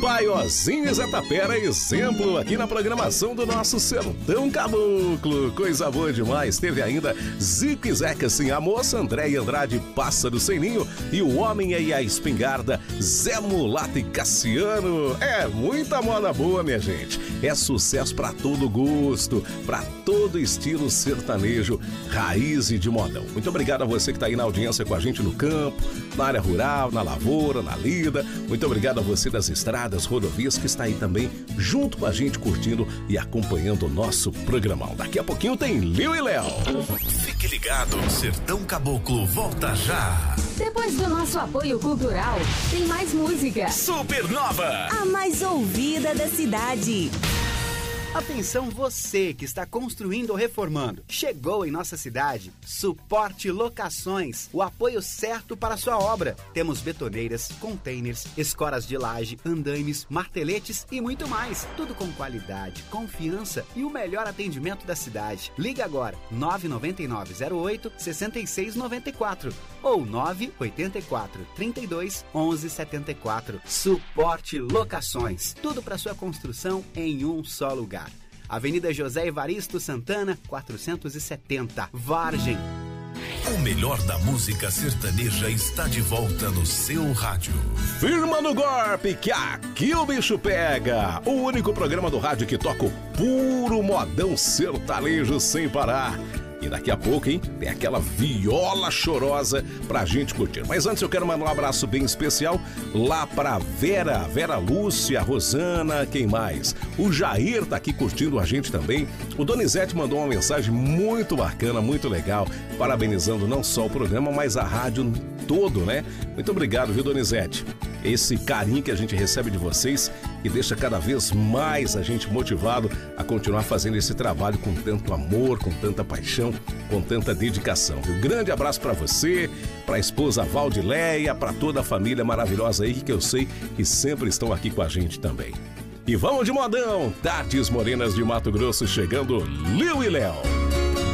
Paiozinho Zé Tapera, exemplo aqui na programação do nosso Sertão Caboclo. Coisa boa demais. Teve ainda Zico e Zeca Sem a Moça, André e Andrade, Pássaro Sem Ninho e o Homem e a Espingarda, Zé Mulato e Cassiano. É muita moda boa, minha gente. É sucesso pra todo gosto, pra todo estilo sertanejo, raiz e de modão. Muito obrigado a você que tá aí na audiência com a gente no campo, na área rural, na lavoura, na lida. Muito obrigado a você das estradas, rodovias, que está aí também junto com a gente, curtindo e acompanhando o nosso programão. Daqui a pouquinho tem Liu e Léo. Fique ligado, Sertão Caboclo volta já. Depois do nosso apoio cultural, tem mais música. Supernova, a mais ouvida da cidade. Atenção você que está construindo ou reformando. Chegou em nossa cidade Suporte Locações, o apoio certo para sua obra. Temos betoneiras, containers, escoras de laje, andaimes, marteletes e muito mais. Tudo com qualidade, confiança e o melhor atendimento da cidade. Liga agora, 99908-6694 ou 984-32-1174. Suporte Locações. Tudo para sua construção em um só lugar. Avenida José Evaristo Santana, 470, Vargem. O melhor da música sertaneja está de volta no seu rádio. Firma no golpe, que aqui o bicho pega. O único programa do rádio que toca o puro modão sertanejo sem parar. E daqui a pouco, hein, tem aquela viola chorosa pra gente curtir. Mas antes eu quero mandar um abraço bem especial lá pra Vera Lúcia, Rosana, quem mais? O Jair tá aqui curtindo a gente também. O Donizete mandou uma mensagem muito bacana, muito legal, parabenizando não só o programa, mas a rádio todo, né? Muito obrigado, viu, Donizete? Esse carinho que a gente recebe de vocês e deixa cada vez mais a gente motivado a continuar fazendo esse trabalho com tanto amor, com tanta paixão, com tanta dedicação. Um grande abraço para você, para a esposa Valdileia, para toda a família maravilhosa aí que eu sei que sempre estão aqui com a gente também. E vamos de modão, Tardes Morenas de Mato Grosso chegando, Liu e Léo.